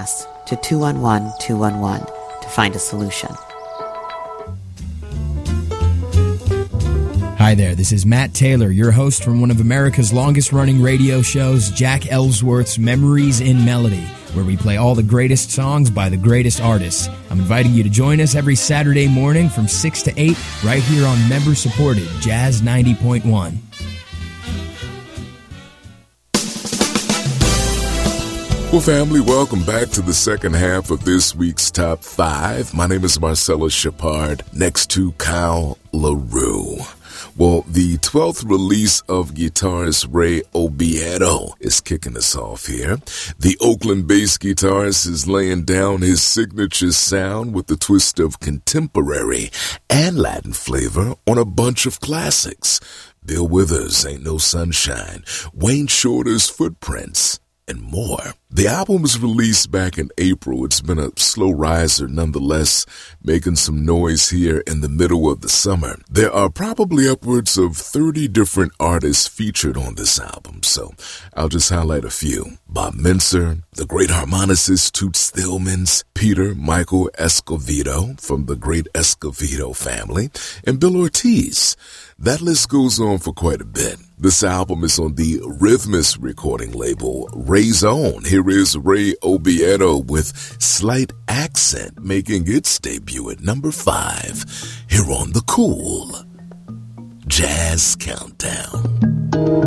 podcasts to 211-211 to find a solution. Hi there, this is Matt Taylor, your host from one of America's longest-running radio shows, Jack Ellsworth's Memories in Melody, where we play all the greatest songs by the greatest artists. I'm inviting you to join us every Saturday morning from 6 to 8 right here on member-supported Jazz 90.1. Well, family, welcome back to the second half of this week's Top 5. My name is Marcellus Shepard, next to Kyle LaRue. Well, the 12th release of guitarist Ray Obiedo is kicking us off here. The Oakland-based guitarist is laying down his signature sound with a twist of contemporary and Latin flavor on a bunch of classics. Bill Withers' Ain't No Sunshine, Wayne Shorter's Footprints, and more. The album was released back in April. It's been a slow riser nonetheless, making some noise here in the middle of the summer. There are probably upwards of 30 different artists featured on this album, so I'll just highlight a few. Bob Mintzer, the great harmonicist Toots Thielemans, Peter Michael Escovedo from the great Escovedo family, and Bill Ortiz. That list goes on for quite a bit. This album is on the Rhythmus recording label, Ray's Own. Here is Ray Obiedo with Slight Accent, making its debut at number 5 here on the Cool Jazz Countdown.